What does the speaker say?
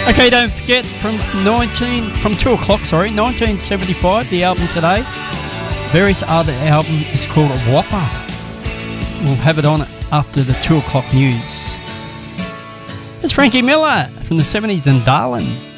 Okay, don't forget from 2 o'clock, 1975, the album today. Various other album is called Whopper. We'll have it on after the 2 o'clock news. It's Frankie Miller from the 70s and Darwin.